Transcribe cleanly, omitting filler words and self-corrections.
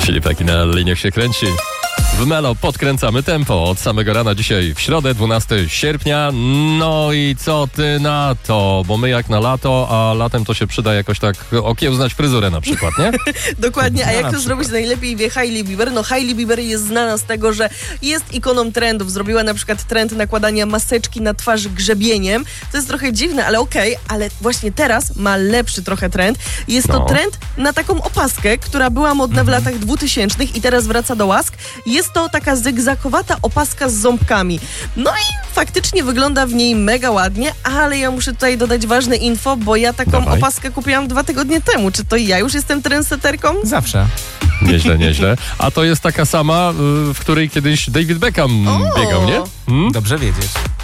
Filip taki na liniach się kręci. W Melo podkręcamy tempo od samego rana dzisiaj w środę, 12 sierpnia. No i co ty na to? Bo my jak na lato, a latem to się przyda jakoś tak okiełznać fryzurę na przykład, nie? Dokładnie, a jak to zrobić najlepiej wie Hailey Bieber? No Hailey Bieber jest znana z tego, że jest ikoną trendów. Zrobiła na przykład trend nakładania maseczki na twarz grzebieniem. To jest trochę dziwne, ale okej, ale właśnie teraz ma lepszy trochę trend. Jest to trend na taką opaskę, która była modna w latach 2000 i teraz wraca do łask. Jest to taka zygzakowata opaska z ząbkami. No i faktycznie wygląda w niej mega ładnie, ale ja muszę tutaj dodać ważne info, bo ja taką opaskę kupiłam 2 tygodnie temu. Czy to ja już jestem trendseterką? Zawsze. Nieźle, nieźle. A to jest taka sama, w której kiedyś David Beckham biegał, nie? Dobrze wiedzieć.